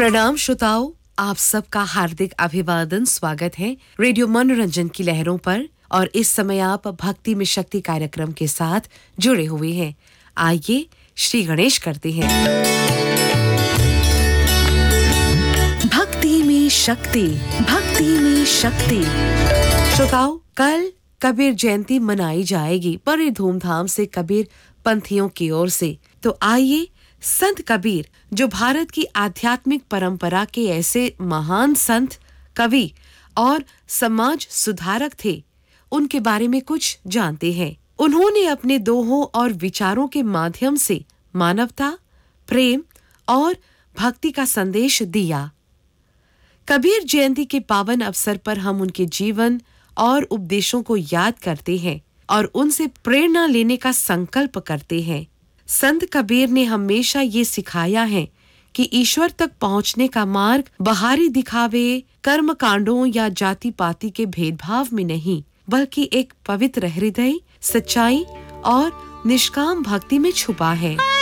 प्रणाम श्रोताओं, आप सबका हार्दिक अभिवादन। स्वागत है रेडियो मनोरंजन की लहरों पर और इस समय आप भक्ति में शक्ति कार्यक्रम के साथ जुड़े हुए हैं। आइए श्री गणेश करते हैं। भक्ति में शक्ति, भक्ति में शक्ति। श्रोताओं, कल कबीर जयंती मनाई जाएगी बड़े धूमधाम से कबीर पंथियों की ओर से। तो आइए संत कबीर, जो भारत की आध्यात्मिक परंपरा के ऐसे महान संत, कवि और समाज सुधारक थे, उनके बारे में कुछ जानते हैं। उन्होंने अपने दोहों और विचारों के माध्यम से मानवता, प्रेम और भक्ति का संदेश दिया। कबीर जयंती के पावन अवसर पर हम उनके जीवन और उपदेशों को याद करते हैं और उनसे प्रेरणा लेने का संकल्प करते हैं। संत कबीर ने हमेशा ये सिखाया है कि ईश्वर तक पहुंचने का मार्ग बाहरी दिखावे, कर्म कांडों या जाति पाति के भेदभाव में नहीं, बल्कि एक पवित्र हृदय, सच्चाई और निष्काम भक्ति में छुपा है।